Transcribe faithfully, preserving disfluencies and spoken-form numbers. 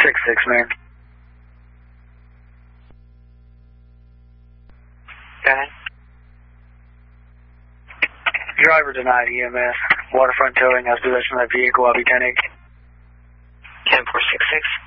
six six, man. Go ahead. Driver denied E M S. Waterfront towing has possession of that vehicle. I'll be ten eight. ten four six six.